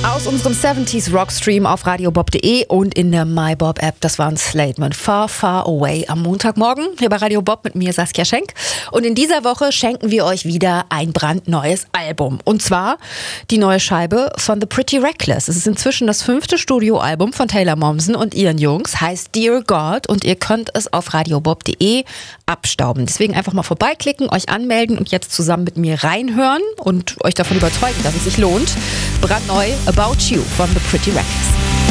Aus unserem 70s Rockstream auf radiobob.de und in der MyBob-App. Das waren Slatement Far, Far Away am Montagmorgen hier bei Radio Bob mit mir, Saskia Schenk. Und in dieser Woche schenken wir euch wieder ein brandneues Album. Und zwar die neue Scheibe von The Pretty Reckless. Es ist inzwischen das 5. Studioalbum von Taylor Momsen und ihren Jungs. Heißt Dear God und ihr könnt es auf radiobob.de abstauben. Deswegen einfach mal vorbeiklicken, euch anmelden und jetzt zusammen mit mir reinhören und euch davon überzeugen, dass es sich lohnt. Brandneu About You von The Pretty Reckless.